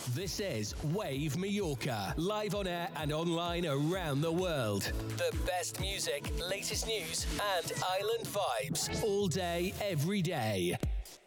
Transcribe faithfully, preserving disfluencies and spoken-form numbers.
This is Wave Mallorca, live on air and online around the world. The best music, latest news, and island vibes all day, every day.